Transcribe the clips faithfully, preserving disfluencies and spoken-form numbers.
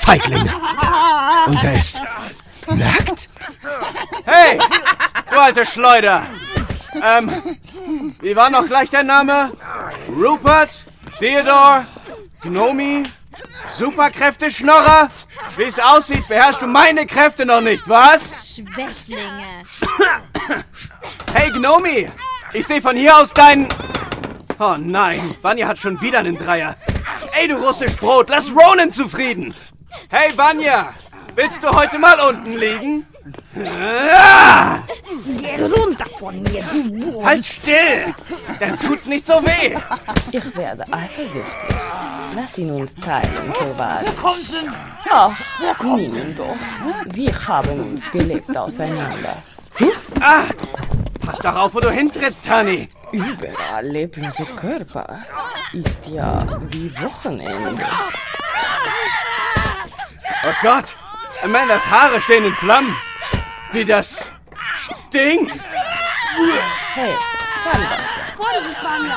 Feigling. Und er ist nackt? Hey, du alte Schleuder. Ähm, wie war noch gleich dein Name? Rupert? Theodore? Gnomi? Superkräfte-Schnorrer? Wie es aussieht, beherrschst du meine Kräfte noch nicht, was? Schwächlinge. Hey, Gnomi! Ich sehe von hier aus deinen... Oh nein, Vanya hat schon wieder einen Dreier. Ey, du russisch Brot, lass Ronan zufrieden! Hey, Vanya! Willst du heute mal unten liegen? Ah! Geh runter von mir, du Wurm. Halt still! Dann tut's nicht so weh! Ich werde eifersüchtig. Lass ihn uns teilen, Kovac. Kommt denn? Ach, nimm ihn doch. Wir haben uns gelebt auseinander. Ah! Pass doch auf, wo du hintrittst, Honey! Überall leblose Körper. Ist ja wie Wochenende. Oh Gott! Amandas Haare stehen in Flammen! Wie das stinkt! Hey, Fernwasser. Vorsicht, Vanya.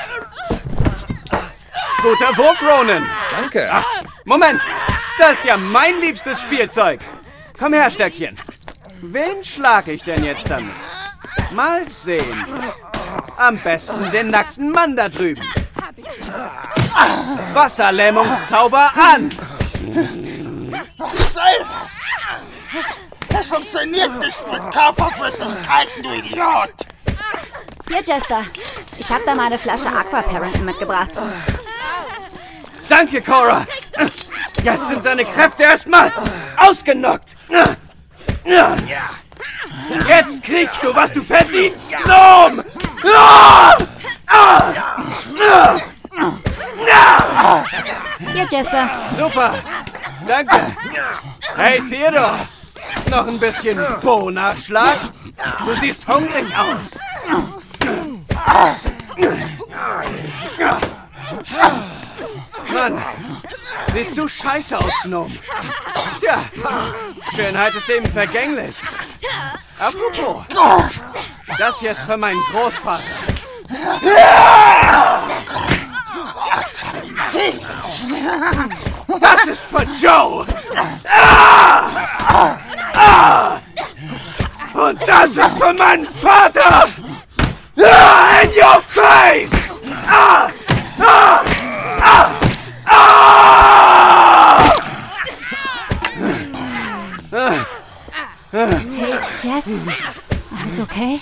Guter Wurf, Ronan! Danke. Ach, Moment! Das ist ja mein liebstes Spielzeug! Komm her, Stöckchen! Wen schlag ich denn jetzt damit? Mal sehen. Am besten den nackten Mann da drüben. Wasserlähmungszauber an! Was soll das? Das funktioniert nicht mit Körperflüssigkeiten, du Idiot! Hier, Jasper. Ich habe da mal eine Flasche Aquaparent mitgebracht. Danke, Cora! Jetzt sind seine Kräfte erstmal ausgenockt! Jetzt kriegst du, was du verdienst, Gnome! Hier, Jasper. Super! Danke! Hey, Theodor! Noch ein bisschen Bo-Nachschlag? Du siehst hungrig aus! Mann, siehst du scheiße aus, Gnome? Tja, Schönheit ist eben vergänglich. Apropos, das hier ist für meinen Großvater. Das ist für Joe! Und das ist für meinen Vater! In your face! Ah! Ah! Ah! Ah! Hey, Jess. Alles okay?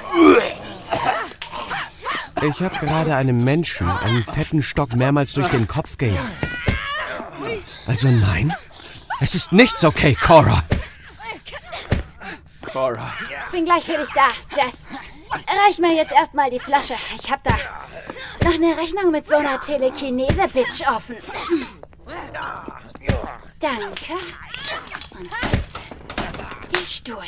Ich habe gerade einem Menschen einen fetten Stock mehrmals durch den Kopf gejagt. Also nein, es ist nichts okay, Cora. Cora. Bin gleich für dich da, Jess. Reich mir jetzt erstmal die Flasche. Ich hab da noch eine Rechnung mit so einer Telekinese-Bitch offen. Danke. Und jetzt den Stuhl.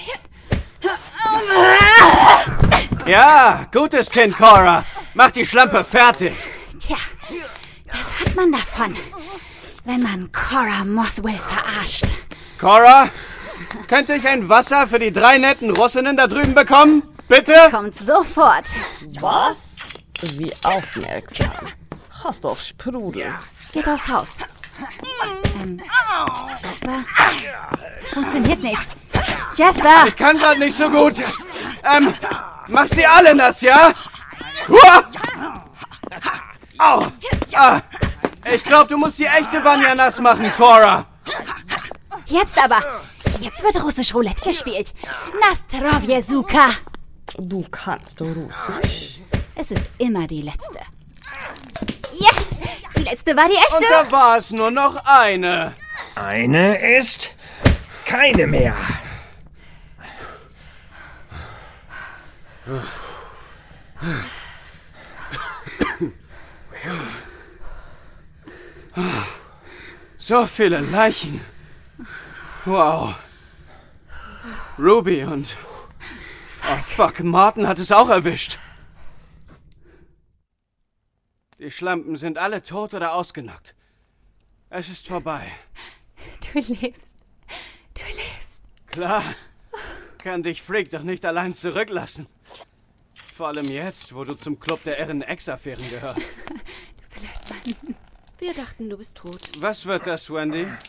Ja, gutes Kind, Cora. Mach die Schlampe fertig. Tja, das hat man davon, wenn man Cora Moswell verarscht. Cora, könnte ich ein Wasser für die drei netten Russinnen da drüben bekommen? Bitte? Kommt sofort. Was? Wie aufmerksam. Hast doch Sprudel. Geht aufs Haus. Ähm, Jasper? Das funktioniert nicht. Jasper! Ich kann grad nicht so gut. Ähm, mach sie alle nass, ja? Hua! Au! Ah, ich glaube, du musst die echte Vanya nass machen, Cora. Jetzt aber. Jetzt wird russisch Roulette gespielt. Nastrovje Suka. Du kannst Russisch. Es ist immer die letzte. Yes! Die letzte war die echte. Und da war es nur noch eine. Eine ist keine mehr. So viele Leichen. Wow. Ruby und... Oh fuck, Martin hat es auch erwischt. Die Schlampen sind alle tot oder ausgenockt. Es ist vorbei. Du lebst. Du lebst. Klar. Kann dich Freak doch nicht allein zurücklassen. Vor allem jetzt, wo du zum Club der Ehren-Ex-Affären gehörst. Du Blödmann. Wir dachten, du bist tot. Was wird das, Wendy?